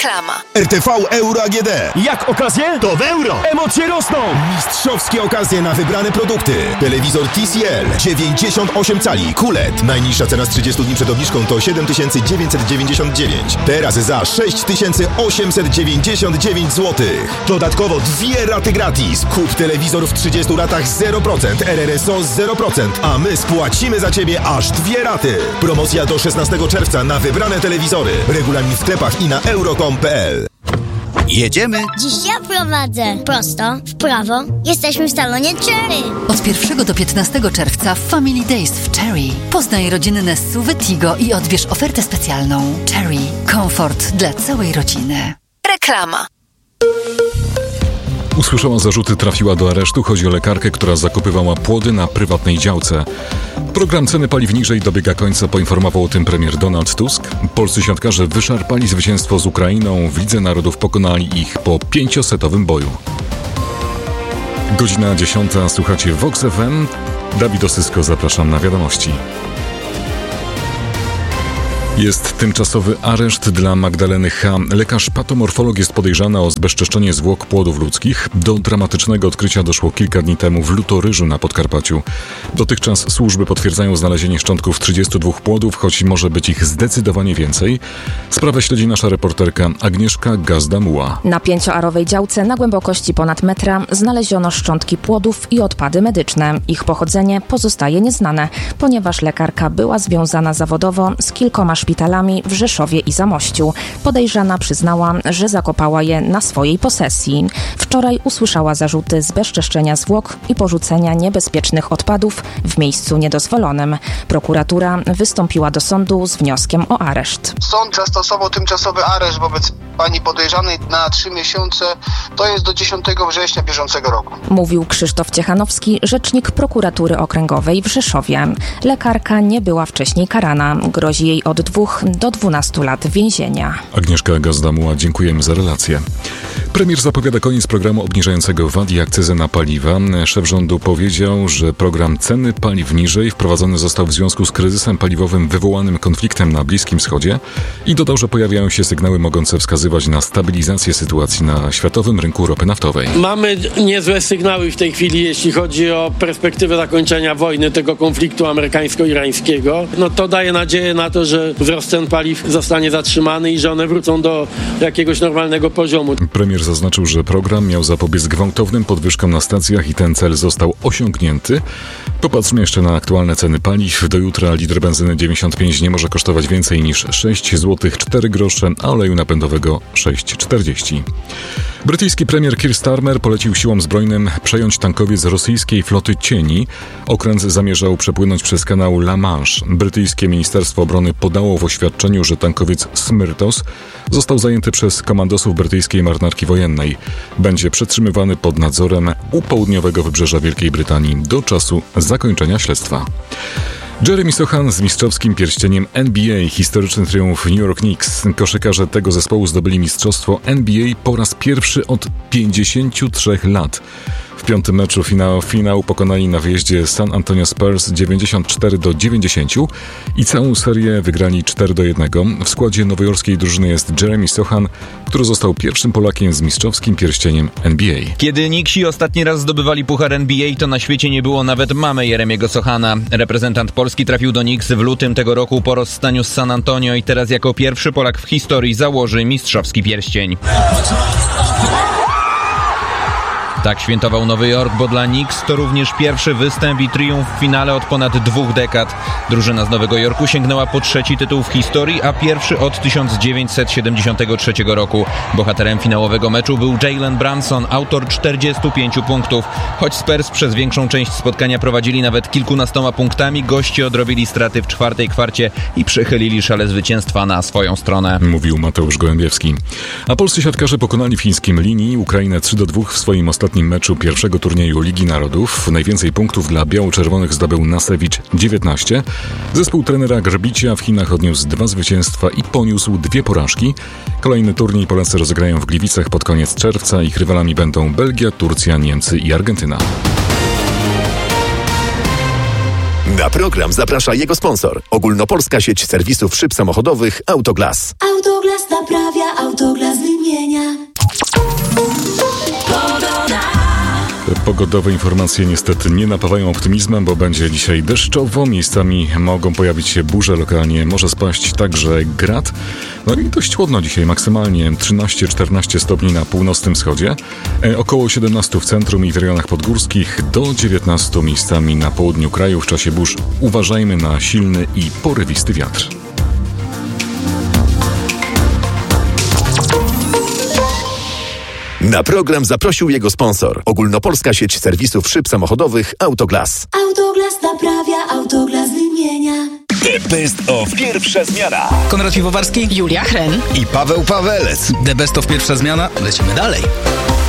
Reklama. RTV Euro AGD. Jak okazje? To w euro! Emocje rosną! Mistrzowskie okazje na wybrane produkty. Telewizor TCL 98 cali QLED. Najniższa cena z 30 dni przed obniżką to 7999. Teraz za 6899 zł. Dodatkowo 2 raty gratis. Kup telewizor w 30 latach 0%, RRSO 0%, a my spłacimy za Ciebie aż 2 raty. Promocja do 16 czerwca na wybrane telewizory. Regulamin w sklepach i na euro.com.pl. Jedziemy? Dziś ja prowadzę. Prosto, w prawo. Jesteśmy w salonie Cherry. Od 1 do 15 czerwca w Family Days w Cherry. Poznaj rodziny Nessu, Tigo i odbierz ofertę specjalną. Cherry. Komfort dla całej rodziny. Reklama. Usłyszała zarzuty, trafiła do aresztu. Chodzi o lekarkę, która zakupywała płody na prywatnej działce. Program ceny paliw niżej dobiega końca, poinformował o tym premier Donald Tusk. Polscy siatkarze wyszarpali zwycięstwo z Ukrainą. W Lidze Narodów pokonali ich po 5-setowym boju. Godzina 10. Słuchacie Vox FM. Dawid Osysko, zapraszam na wiadomości. Jest tymczasowy areszt dla Magdaleny H. Lekarz patomorfolog jest podejrzana o zbezczeszczenie zwłok płodów ludzkich. Do dramatycznego odkrycia doszło kilka dni temu w Lutoryżu na Podkarpaciu. Dotychczas służby potwierdzają znalezienie szczątków 32 płodów, choć może być ich zdecydowanie więcej. Sprawę śledzi nasza reporterka Agnieszka Gazda-Muła. Na 5-arowej działce na głębokości ponad metra znaleziono szczątki płodów i odpady medyczne. Ich pochodzenie pozostaje nieznane, ponieważ lekarka była związana zawodowo z kilkoma szpitalami w Rzeszowie i Zamościu. Podejrzana przyznała, że zakopała je na swojej posesji. Wczoraj usłyszała zarzuty zbezczeszczenia zwłok i porzucenia niebezpiecznych odpadów w miejscu niedozwolonym. Prokuratura wystąpiła do sądu z wnioskiem o areszt. Sąd zastosował tymczasowy areszt wobec pani podejrzanej na 3 miesiące, to jest do 10 września bieżącego roku. Mówił Krzysztof Ciechanowski, rzecznik prokuratury okręgowej w Rzeszowie. Lekarka nie była wcześniej karana. Grozi jej od 2 do 12 lat więzienia. Agnieszka Gazda-Muła, dziękujemy za relację. Premier zapowiada koniec programu obniżającego VAT i akcyzę na paliwa. Szef rządu powiedział, że program ceny paliw niżej wprowadzony został w związku z kryzysem paliwowym wywołanym konfliktem na Bliskim Wschodzie i dodał, że pojawiają się sygnały mogące wskazywać na stabilizację sytuacji na światowym rynku ropy naftowej. Mamy niezłe sygnały w tej chwili, jeśli chodzi o perspektywę zakończenia wojny, tego konfliktu amerykańsko-irańskiego. No to daje nadzieję na to, że wzrost cen paliw zostanie zatrzymany i że one wrócą do jakiegoś normalnego poziomu. Premier zaznaczył, że program miał zapobiec gwałtownym podwyżkom na stacjach i ten cel został osiągnięty. Popatrzmy jeszcze na aktualne ceny paliw. Do jutra litr benzyny 95 nie może kosztować więcej niż 6 zł 4 grosze, a oleju napędowego 6,40. Brytyjski premier Keir Starmer polecił siłom zbrojnym przejąć tankowiec rosyjskiej floty cieni. Okręt zamierzał przepłynąć przez kanał La Manche. Brytyjskie Ministerstwo Obrony podało w oświadczeniu, że tankowiec Smyrtos został zajęty przez komandosów brytyjskiej marynarki wojennej. Będzie przetrzymywany pod nadzorem u południowego wybrzeża Wielkiej Brytanii do czasu zakończenia śledztwa. Jeremy Sochan z mistrzowskim pierścieniem NBA. Historyczny triumf New York Knicks. Koszykarze tego zespołu zdobyli mistrzostwo NBA po raz pierwszy od 53 lat. W 5. meczu finału pokonali na wyjeździe San Antonio Spurs 94-90 i całą serię wygrali 4-1. W składzie nowojorskiej drużyny jest Jeremy Sochan, który został pierwszym Polakiem z mistrzowskim pierścieniem NBA. Kiedy Knicksi ostatni raz zdobywali puchar NBA, to na świecie nie było nawet mamy Jeremiego Sochana. Reprezentant Polski trafił do Knicks w lutym tego roku po rozstaniu z San Antonio i teraz jako pierwszy Polak w historii założy mistrzowski pierścień. Tak świętował Nowy Jork, bo dla Knicks to również pierwszy występ i triumf w finale od ponad 2 dekad. Drużyna z Nowego Jorku sięgnęła po 3. tytuł w historii, a pierwszy od 1973 roku. Bohaterem finałowego meczu był Jalen Brunson, autor 45 punktów. Choć Spurs przez większą część spotkania prowadzili nawet kilkunastoma punktami, goście odrobili straty w 4. kwarcie i przechylili szale zwycięstwa na swoją stronę. Mówił Mateusz Gołębiewski. A polscy siatkarze pokonali w chińskim Linii Ukrainę 3-2 w swoim ostatnim meczu pierwszego turnieju Ligi Narodów. Najwięcej punktów dla biało-czerwonych zdobył Nasewicz 19. Zespół trenera Grbicia w Chinach odniósł 2 zwycięstwa i poniósł 2 porażki. Kolejny turniej Polacy rozegrają w Gliwicach pod koniec czerwca. Ich rywalami będą Belgia, Turcja, Niemcy i Argentyna. Na program zaprasza jego sponsor. Ogólnopolska sieć serwisów szyb samochodowych Autoglas. Autoglas naprawia, Autoglas wymienia. Pogodowe informacje niestety nie napawają optymizmem, bo będzie dzisiaj deszczowo. Miejscami mogą pojawić się burze, lokalnie może spaść także grad. No i dość chłodno dzisiaj, maksymalnie 13-14 stopni na północnym wschodzie, około 17 w centrum i w rejonach podgórskich, do 19 miejscami na południu kraju. W czasie burz uważajmy na silny i porywisty wiatr. Na program zaprosił jego sponsor. Ogólnopolska sieć serwisów szyb samochodowych Autoglas. Autoglas naprawia, Autoglas wymienia. The Best of Pierwsza Zmiana. Konrad Piwowarski, Julia Hren i Paweł Pawelec. The Best of Pierwsza Zmiana. Lecimy dalej.